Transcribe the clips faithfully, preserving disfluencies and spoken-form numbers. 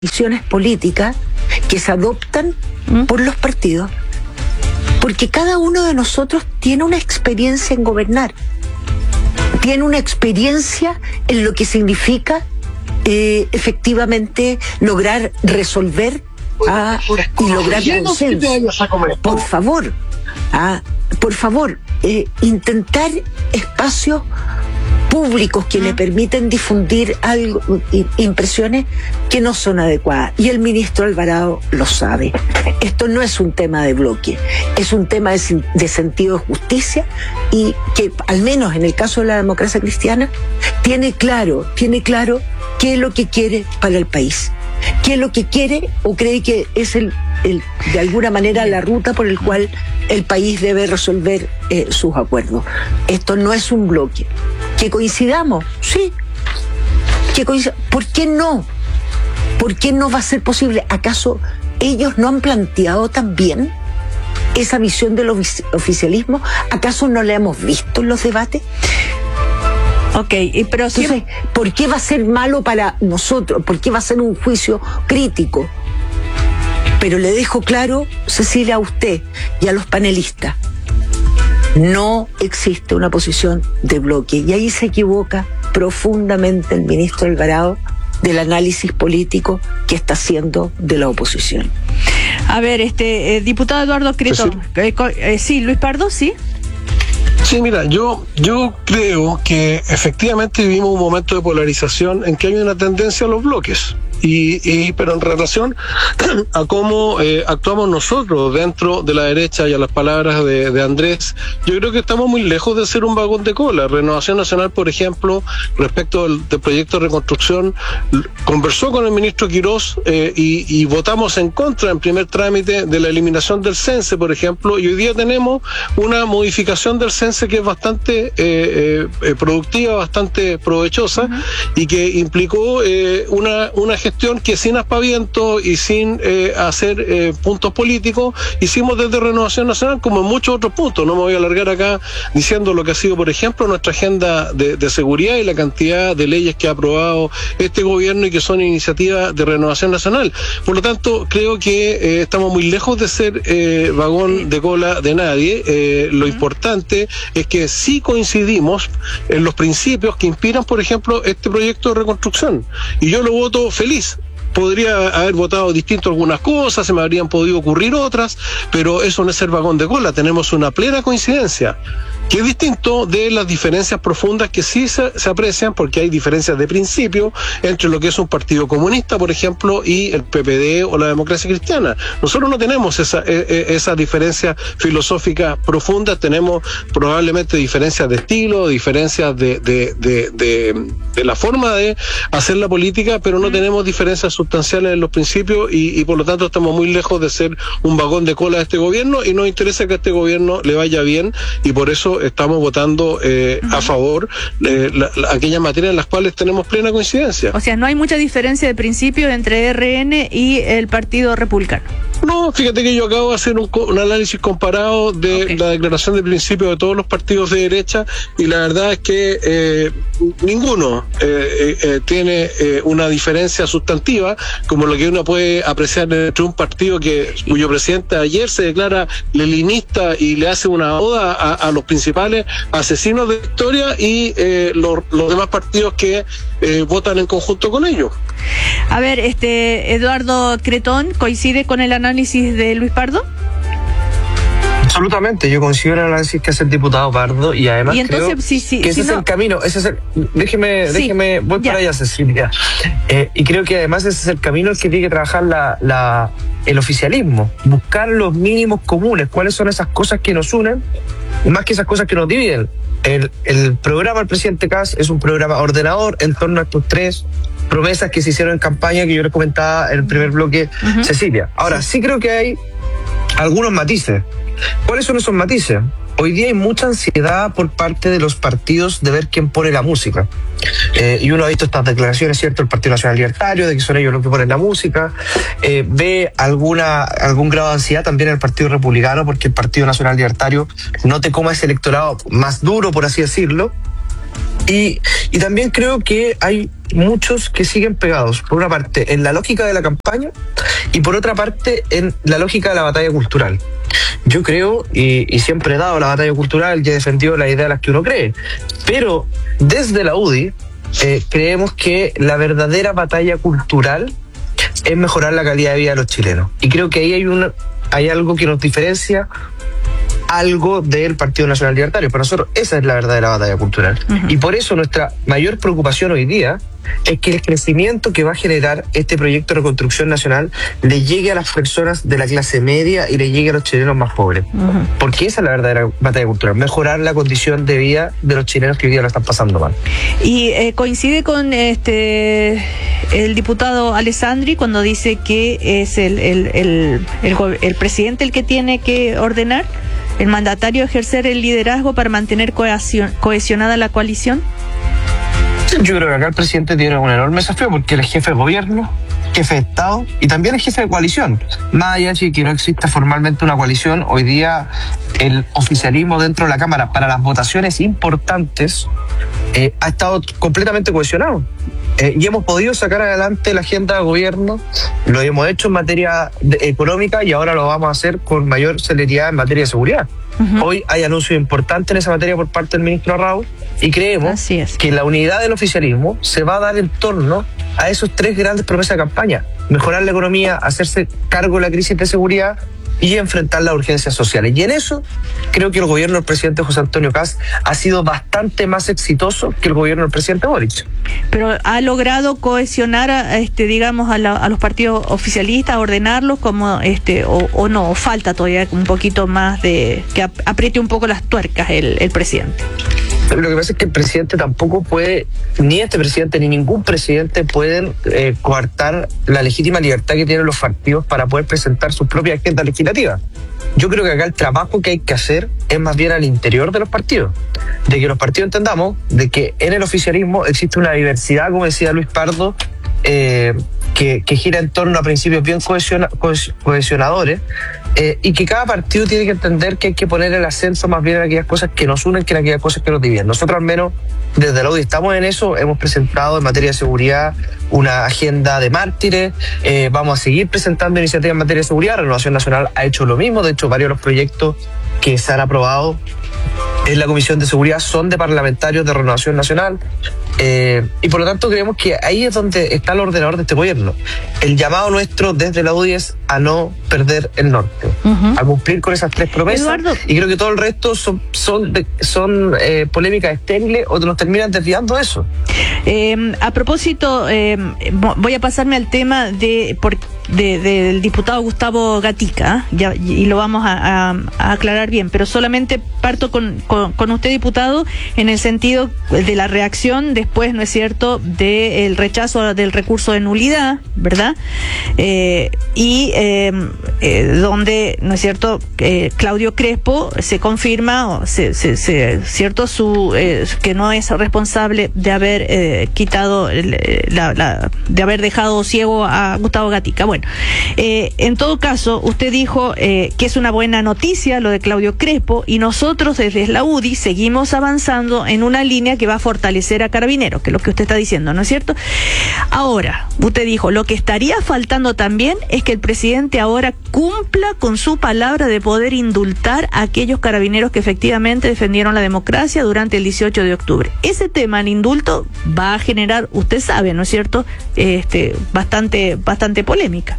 decisiones políticas que se adoptan ¿Mm? por los partidos, porque cada uno de nosotros tiene una experiencia en gobernar, tiene una experiencia en lo que significa eh, efectivamente lograr resolver ah, y lograr consenso. Por favor, ah, por favor, eh, intentar espacios públicos que le permiten difundir algo, impresiones que no son adecuadas. Y el ministro Alvarado lo sabe. Esto no es un tema de bloque, es un tema de, de sentido de justicia, y que, al menos en el caso de la democracia cristiana, tiene claro, tiene claro qué es lo que quiere para el país, qué es lo que quiere o cree que es el, el de alguna manera la ruta por el cual el país debe resolver eh, sus acuerdos. Esto no es un bloque. ¿Que coincidamos? Sí. ¿Que coincid- ¿Por qué no? ¿Por qué no va a ser posible? ¿Acaso ellos no han planteado también esa visión del oficialismo? ¿Acaso no la hemos visto en los debates? Ok, pero Entonces, siempre... ¿por qué va a ser malo para nosotros? ¿Por qué va a ser un juicio crítico? Pero le dejo claro, Cecilia, a usted y a los panelistas, no existe una posición de bloque, y ahí se equivoca profundamente el ministro Alvarado del análisis político que está haciendo de la oposición. A ver, este eh, diputado Eduardo Cretón, sí, eh, eh, sí, Luis Pardo, sí. Sí, mira, yo, yo creo que efectivamente vivimos un momento de polarización en que hay una tendencia a los bloques. Y, y pero en relación a cómo eh, actuamos nosotros dentro de la derecha y a las palabras de, de Andrés, yo creo que estamos muy lejos de ser un vagón de cola. Renovación Nacional, por ejemplo, respecto del, del proyecto de reconstrucción, conversó con el ministro Quirós eh, y, y votamos en contra en primer trámite de la eliminación del cense, por ejemplo, y hoy día tenemos una modificación del cense que es bastante eh, eh, productiva, bastante provechosa, uh-huh, y que implicó eh, una, una gestión que sin aspaviento y sin eh, hacer eh, puntos políticos hicimos desde Renovación Nacional, como en muchos otros puntos. No me voy a alargar acá diciendo lo que ha sido, por ejemplo, nuestra agenda de, de seguridad y la cantidad de leyes que ha aprobado este gobierno y que son iniciativas de Renovación Nacional. Por lo tanto, creo que eh, estamos muy lejos de ser eh, vagón de cola de nadie. Eh, lo importante es que sí coincidimos en los principios que inspiran, por ejemplo, este proyecto de reconstrucción. Y yo lo voto feliz. Podría haber votado distinto algunas cosas, se me habrían podido ocurrir otras, pero eso no es ser vagón de cola. Tenemos una plena coincidencia, que es distinto de las diferencias profundas que sí se, se aprecian, porque hay diferencias de principio entre lo que es un partido comunista, por ejemplo, y el P P D o la democracia cristiana. Nosotros no tenemos esa, esa diferencia filosófica profunda, tenemos probablemente diferencias de estilo, diferencias de, de, de, de, de la forma de hacer la política, pero no tenemos diferencias sustanciales en los principios y, y por lo tanto estamos muy lejos de ser un vagón de cola de este gobierno, y nos interesa que a este gobierno le vaya bien, y por eso estamos votando eh, uh-huh. a favor de la, la, aquellas materias en las cuales tenemos plena coincidencia. O sea, no hay mucha diferencia de principio entre R N y el Partido Republicano. No, fíjate que yo acabo de hacer un, un análisis comparado de okay. la declaración de principio de todos los partidos de derecha, y la verdad es que eh, ninguno eh, eh, tiene eh, una diferencia sustantiva como lo que uno puede apreciar entre un partido que cuyo presidente ayer se declara leninista y le hace una oda a, a los principales asesinos de la historia, y eh, los, los demás partidos que eh, votan en conjunto con ellos. A ver, este Eduardo Cretón, ¿coincide con el análisis de Luis Pardo? Absolutamente, yo coincido en el análisis que hace el diputado Pardo, y además y entonces, creo sí, sí, que ese sí, es no. el camino, ese es el, déjeme, sí, déjeme, voy ya. para allá, Cecilia, eh, y creo que además ese es el camino el que tiene que trabajar la, la, el oficialismo, buscar los mínimos comunes, cuáles son esas cosas que nos unen, más que esas cosas que nos dividen. El, el programa del presidente Kast es un programa ordenador en torno a estos tres promesas que se hicieron en campaña, que yo les comentaba en el primer bloque, uh-huh. Cecilia. Ahora, sí. sí creo que hay algunos matices. ¿Cuáles son esos matices? Hoy día hay mucha ansiedad por parte de los partidos de ver quién pone la música. Eh, y uno ha visto estas declaraciones, ¿cierto? El Partido Nacional Libertario, de que son ellos los que ponen la música. Eh, ve alguna algún grado de ansiedad también en el Partido Republicano, porque el Partido Nacional Libertario no te coma ese electorado más duro, por así decirlo. Y, y también creo que hay muchos que siguen pegados, por una parte, en la lógica de la campaña y por otra parte, en la lógica de la batalla cultural. Yo creo, y, y siempre he dado la batalla cultural y he defendido la idea de las que uno cree, pero desde la U D I eh, creemos que la verdadera batalla cultural es mejorar la calidad de vida de los chilenos. Y creo que ahí hay, una, hay algo que nos diferencia algo del Partido Nacional Libertario. Para nosotros esa es la verdadera batalla cultural. Uh-huh. Y por eso nuestra mayor preocupación hoy día es que el crecimiento que va a generar este proyecto de reconstrucción nacional le llegue a las personas de la clase media y le llegue a los chilenos más pobres. Uh-huh. Porque esa es la verdadera batalla cultural, mejorar la condición de vida de los chilenos que hoy día lo están pasando mal. Y eh, coincide con este el diputado Alessandri cuando dice que es el, el, el, el, el presidente el que tiene que ordenar, el mandatario ejercer el liderazgo para mantener cohesión, cohesionada la coalición. Yo creo que acá el presidente tiene un enorme desafío porque él es jefe de gobierno, jefe de Estado y también es jefe de coalición. Más allá de que no exista formalmente una coalición, hoy día el oficialismo dentro de la Cámara para las votaciones importantes eh, ha estado completamente cohesionado. Eh, y hemos podido sacar adelante la agenda de gobierno, lo hemos hecho en materia de, económica y ahora lo vamos a hacer con mayor celeridad en materia de seguridad. Uh-huh. Hoy hay anuncios importantes en esa materia por parte del ministro Raúl y creemos que la unidad del oficialismo se va a dar en torno a esos tres grandes promesas de campaña: mejorar la economía, hacerse cargo de la crisis de seguridad y enfrentar las urgencias sociales. Y en eso creo que el gobierno del presidente José Antonio Kast ha sido bastante más exitoso que el gobierno del presidente Boric. Pero ha logrado cohesionar, a, este, digamos, a, la, a los partidos oficialistas, ordenarlos como, este, o, o no, o falta todavía un poquito más de que apriete un poco las tuercas el, el presidente. Lo que pasa es que el presidente tampoco puede, ni este presidente ni ningún presidente pueden eh, coartar la legítima libertad que tienen los partidos para poder presentar su propia agenda legislativa. Yo creo que acá el trabajo que hay que hacer es más bien al interior de los partidos, de que los partidos entendamos de que en el oficialismo existe una diversidad, como decía Luis Pardo, eh, que, que gira en torno a principios bien cohesiona, cohesionadores, eh, y que cada partido tiene que entender que hay que poner el acento más bien en aquellas cosas que nos unen que en aquellas cosas que nos dividen. Nosotros al menos desde la U D I estamos en eso, hemos presentado en materia de seguridad una agenda de mártires, eh, vamos a seguir presentando iniciativas en materia de seguridad. Renovación Nacional ha hecho lo mismo, de hecho varios de los proyectos que se han aprobado en la Comisión de Seguridad son de parlamentarios de Renovación Nacional, eh, y por lo tanto creemos que ahí es donde está el ordenador de este gobierno. El llamado nuestro desde la U D I es a no perder el norte, uh-huh. a cumplir con esas tres promesas. Eduardo. Y creo que todo el resto son son, de, son eh, polémicas estériles o nos terminan desviando eso. Eh, a propósito, eh, voy a pasarme al tema de, por, de del diputado Gustavo Gatica, ya, y lo vamos a, a, a aclarar bien, pero solamente parto con, con, con usted, diputado, en el sentido de la reacción después, ¿no es cierto?, del rechazo del recurso de nulidad, ¿verdad? Eh, y eh, eh, donde, ¿no es cierto?, eh, Claudio Crespo se confirma, o se, se, se, ¿cierto?, su eh, que no es responsable de haber eh, quitado, el, la, la, de haber dejado ciego a Gustavo Gatica. Bueno, eh, en todo caso, usted dijo eh, que es una buena noticia lo de Claudio Crespo, y nosotros desde la U D I seguimos avanzando en una línea que va a fortalecer a Carabineros, que es lo que usted está diciendo, ¿no es cierto? Ahora, usted dijo, lo que estaría faltando también es que el presidente ahora cumpla con su palabra de poder indultar a aquellos carabineros que efectivamente defendieron la democracia durante el dieciocho de octubre. Ese tema, el indulto, va a generar, usted sabe, ¿no es cierto?, este, bastante, bastante polémica.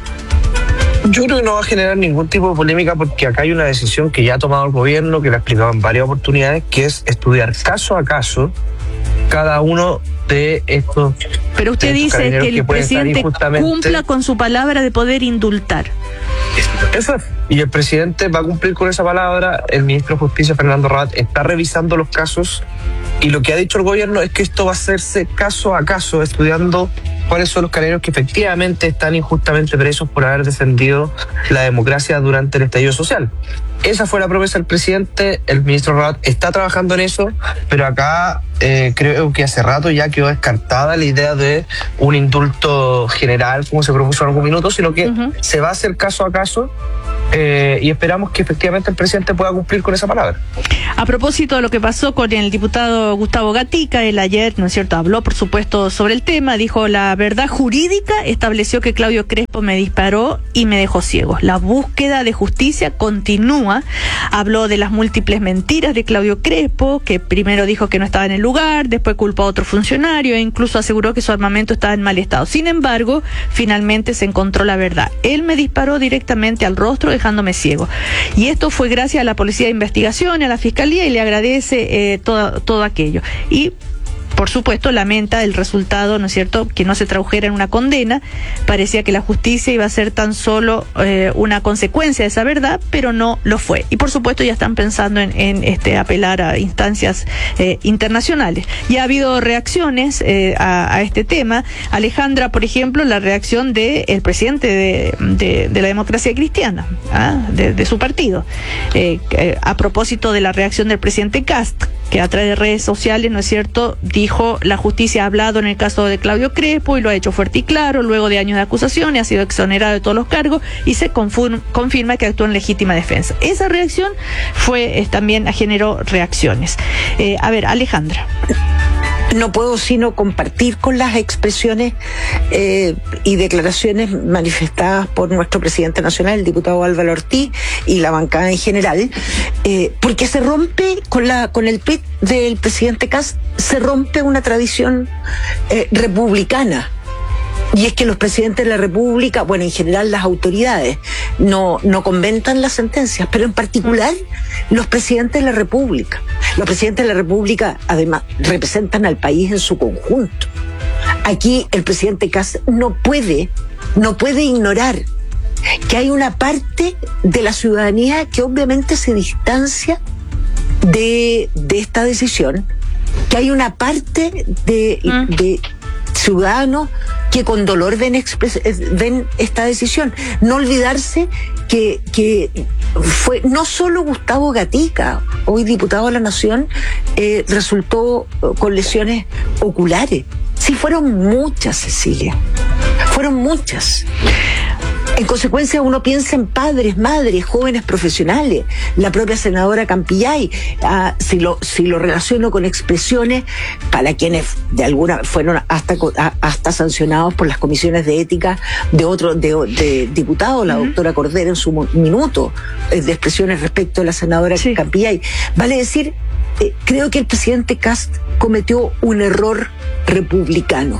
Yo creo que no va a generar ningún tipo de polémica porque acá hay una decisión que ya ha tomado el gobierno, que la ha explicado en varias oportunidades, que es estudiar caso a caso cada uno de estos. Pero usted dice que el que presidente cumpla con su palabra de poder indultar. Eso es. Y el presidente va a cumplir con esa palabra. El ministro de Justicia, Fernando Rabat, está revisando los casos y lo que ha dicho el gobierno es que esto va a hacerse caso a caso, estudiando cuáles son los carabineros que efectivamente están injustamente presos por haber defendido la democracia durante el estallido social. Esa fue la promesa del presidente, el ministro Rabat está trabajando en eso, pero acá eh, creo que hace rato ya quedó descartada la idea de un indulto general, como se propuso en algún minuto, sino que uh-huh. se va a hacer caso a caso. Eh, y esperamos que efectivamente el presidente pueda cumplir con esa palabra. A propósito de lo que pasó con el diputado Gustavo Gatica, él ayer, ¿no es cierto?, habló, por supuesto, sobre el tema, dijo: la verdad jurídica estableció que Claudio Crespo me disparó y me dejó ciego. La búsqueda de justicia continúa. Habló de las múltiples mentiras de Claudio Crespo, que primero dijo que no estaba en el lugar, después culpó a otro funcionario e incluso aseguró que su armamento estaba en mal estado. Sin embargo, finalmente se encontró la verdad. Él me disparó directamente al rostro, dejándome ciego. Y esto fue gracias a la Policía de Investigación y a la Fiscalía, y le agradece eh, todo, todo aquello. Y por supuesto lamenta el resultado, ¿no es cierto?, que no se tradujera en una condena. Parecía que la justicia iba a ser tan solo eh, una consecuencia de esa verdad, pero no lo fue. Y por supuesto ya están pensando en, en este apelar a instancias eh, internacionales. Ya ha habido reacciones eh, a, a este tema. Alejandra, por ejemplo, la reacción del presidente de, de, de la Democracia Cristiana, ¿ah? de, de su partido, eh, eh, a propósito de la reacción del presidente Kast, que a través de redes sociales, ¿no es cierto?, dijo: la justicia ha hablado en el caso de Claudio Crespo y lo ha hecho fuerte y claro, luego de años de acusaciones, ha sido exonerado de todos los cargos y se confirma, confirma que actuó en legítima defensa. Esa reacción fue eh, también generó reacciones. Eh, a ver, Alejandra. No puedo sino compartir con las expresiones eh, y declaraciones manifestadas por nuestro presidente nacional, el diputado Álvaro Ortiz, y la bancada en general, eh, porque se rompe con la con el tweet del presidente Kast, se rompe una tradición eh, republicana. Y es que los presidentes de la República, bueno, en general las autoridades, no, no comentan las sentencias, pero en particular los presidentes de la República. Los presidentes de la República, además, representan al país en su conjunto. Aquí el presidente Kast no puede, no puede ignorar que hay una parte de la ciudadanía que obviamente se distancia de, de esta decisión, que hay una parte de... Mm. de ciudadanos que con dolor ven, expres- ven esta decisión. No olvidarse que, que fue no solo Gustavo Gatica, hoy diputado de la Nación, eh, resultó con lesiones oculares. Sí, fueron muchas, Cecilia. Fueron muchas. En consecuencia, uno piensa en padres, madres, jóvenes profesionales, la propia senadora Campillay, ah, si lo si lo relaciono con expresiones para quienes de alguna fueron hasta hasta sancionados por las comisiones de ética de otro de, de diputados, la uh-huh. doctora Cordero en su minuto, de expresiones respecto a la senadora sí. Campillay. Vale decir, eh, creo que el presidente Kast cometió un error republicano.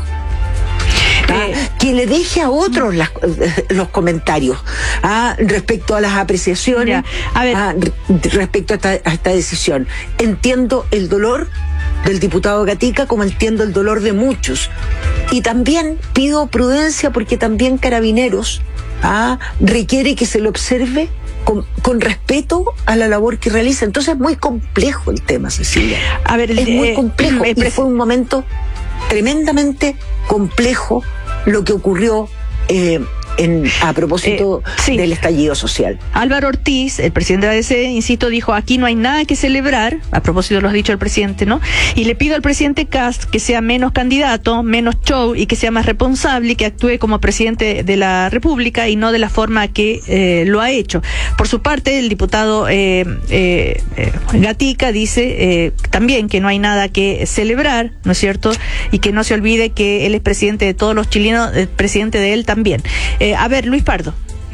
¿Ah? Que le deje a otros las, los comentarios ¿ah? respecto a las apreciaciones, ya, a ver. ¿Ah? respecto a esta, a esta decisión. Entiendo el dolor del diputado Gatica como entiendo el dolor de muchos. Y también pido prudencia porque también Carabineros ¿ah? requiere que se le observe Con, con respeto a la labor que realiza. Entonces es muy complejo el tema, Cecilia. A ver, el, es muy complejo eh, y fue un momento tremendamente complejo lo que ocurrió eh, en, a propósito eh, sí. del estallido social. Álvaro Ortiz, el presidente de la A D C, insisto, dijo: aquí no hay nada que celebrar, a propósito de lo dicho el presidente, ¿no? Y le pido al presidente Kast que sea menos candidato, menos show y que sea más responsable y que actúe como presidente de la República y no de la forma que eh, lo ha hecho. Por su parte, el diputado eh, eh, eh, Gatica dice eh, también que no hay nada que celebrar, ¿no es cierto? Y que no se olvide que él es presidente de todos los chilenos, eh, presidente de él también. Eh, a ver, Luis Pardo.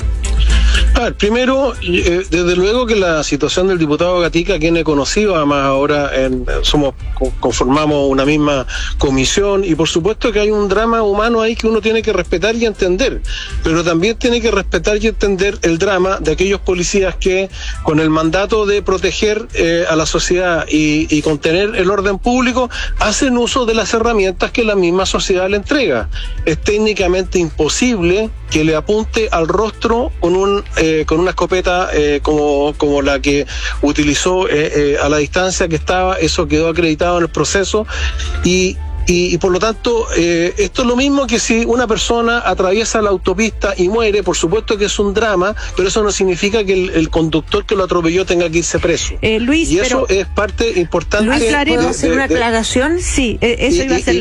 A ver, primero, eh, desde luego que la situación del diputado Gatica, quien he conocido, además ahora en, somos conformamos una misma comisión, y por supuesto que hay un drama humano ahí que uno tiene que respetar y entender, pero también tiene que respetar y entender el drama de aquellos policías que, con el mandato de proteger eh, a la sociedad y, y contener el orden público, hacen uso de las herramientas que la misma sociedad le entrega. Es técnicamente imposible que le apunte al rostro con un eh, con una escopeta eh, como como la que utilizó eh, eh, a la distancia que estaba. Eso quedó acreditado en el proceso y Y, y por lo tanto, eh, esto es lo mismo que si una persona atraviesa la autopista y muere. Por supuesto que es un drama, pero eso no significa que el, el conductor que lo atropelló tenga que irse preso. Eh, Luis, y eso pero es parte importante. Luis, ¿puedo hacer una aclaración? Sí, eh, eso y, iba a ser. Y, y quiero,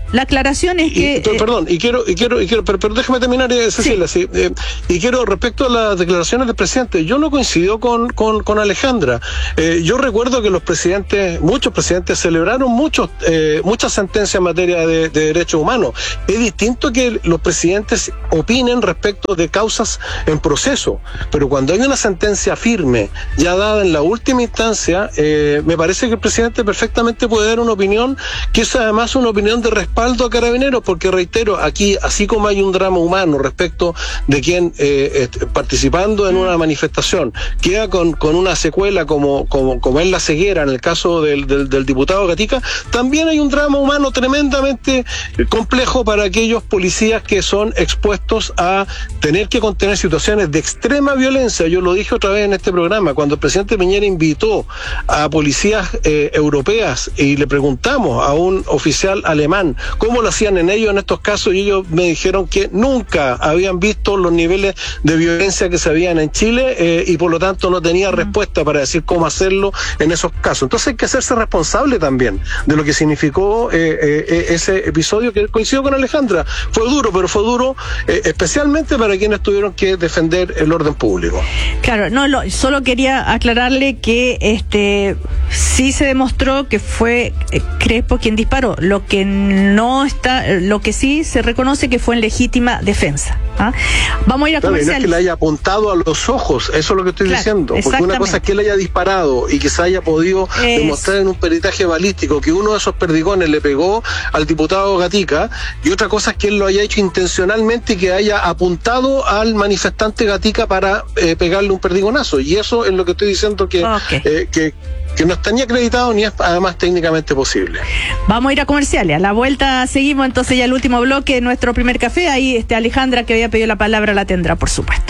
La aclaración es que... Y, eh, perdón, y quiero, y quiero, y quiero pero, pero déjame terminar, Cecilia, sí. Sí, eh, y quiero, respecto a las declaraciones del presidente, yo no coincido con, con, con Alejandra. Eh, yo recuerdo que los presidentes, muchos presidentes celebraron muchos, eh, muchas sentencias en materia de, de derechos humanos. Es distinto que los presidentes opinen respecto de causas en proceso, pero cuando hay una sentencia firme, ya dada en la última instancia, eh, me parece que el presidente perfectamente puede dar una opinión, que es además una opinión de respaldo a Carabineros, porque reitero, aquí, así como hay un drama humano respecto de quien eh, eh, participando en una manifestación queda con, con una secuela como, como, como es la ceguera en el caso del, del, del diputado Gatica, también hay un drama humano tremendamente complejo para aquellos policías que son expuestos a tener que contener situaciones de extrema violencia. Yo lo dije otra vez en este programa, cuando el presidente Piñera invitó a policías eh, europeas y le preguntamos a un oficial alemán cómo lo hacían en ellos en estos casos, y ellos me dijeron que nunca habían visto los niveles de violencia que se habían en Chile eh, y por lo tanto no tenía respuesta para decir cómo hacerlo en esos casos. Entonces hay que hacerse responsable también de lo que significó eh, eh, ese episodio, que coincido con Alejandra, fue duro, pero fue duro eh, especialmente para quienes tuvieron que defender el orden público. Claro, no, lo, solo quería aclararle que este sí se demostró que fue eh, Crespo quien disparó. Lo que no está, lo que sí se reconoce que fue en legítima defensa. ¿Ah? Vamos a ir a comerciales. No es que le haya apuntado a los ojos, eso es lo que estoy claro, diciendo, porque una cosa es que él haya disparado y que se haya podido es... demostrar en un peritaje balístico que uno de esos perdigones le pegó al diputado Gatica, y otra cosa es que él lo haya hecho intencionalmente y que haya apuntado al manifestante Gatica para eh, pegarle un perdigonazo, y eso es lo que estoy diciendo que, okay. eh, que que no está ni acreditado ni es además técnicamente posible. Vamos a ir a comerciales. A la vuelta seguimos entonces ya el último bloque, nuestro primer café. Ahí este Alejandra, que había pedido la palabra, la tendrá, por supuesto.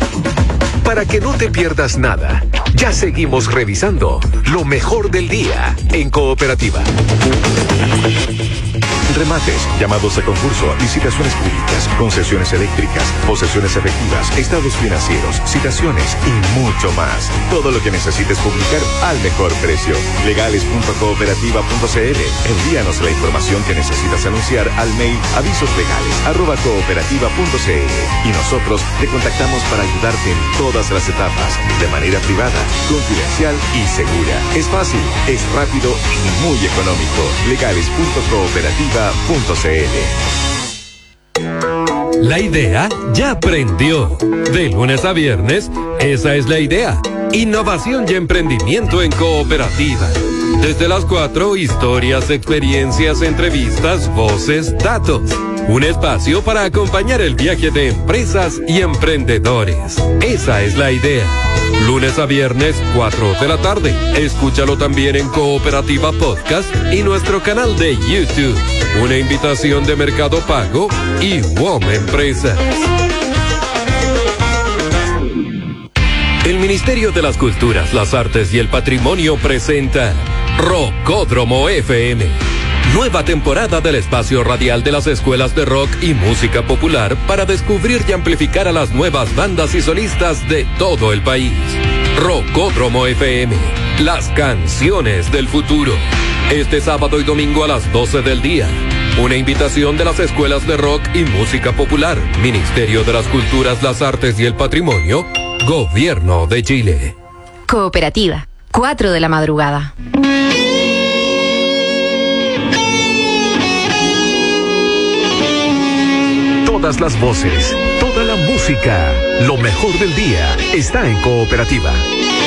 Para que no te pierdas nada, ya seguimos revisando lo mejor del día en Cooperativa. Remates, llamados a concurso, licitaciones públicas, concesiones eléctricas, posesiones efectivas, estados financieros, citaciones y mucho más. Todo lo que necesites publicar al mejor precio. legales punto cooperativa punto c l. Envíanos la información que necesitas anunciar al mail avisoslegales arroba cooperativa punto c l y nosotros te contactamos para ayudarte en todas las etapas, de manera privada, confidencial y segura. Es fácil, es rápido y muy económico. legales punto cooperativa punto c l. La idea ya prendió. De lunes a viernes, esa es la idea. Innovación y emprendimiento en Cooperativa. Desde las cuatro, historias, experiencias, entrevistas, voces, datos. Un espacio para acompañar el viaje de empresas y emprendedores. Esa es la idea. Lunes a viernes, cuatro de la tarde. Escúchalo también en Cooperativa Podcast y nuestro canal de YouTube. Una invitación de Mercado Pago y W O M Empresas. El Ministerio de las Culturas, las Artes y el Patrimonio presenta Rockódromo F M. Nueva temporada del espacio radial de las escuelas de rock y música popular para descubrir y amplificar a las nuevas bandas y solistas de todo el país. Rockódromo F M, las canciones del futuro. Este sábado y domingo a las doce del día. Una invitación de las escuelas de rock y música popular, Ministerio de las Culturas, las Artes y el Patrimonio, Gobierno de Chile. Cooperativa, cuatro de la madrugada. Todas las voces, toda la música, lo mejor del día está en Cooperativa.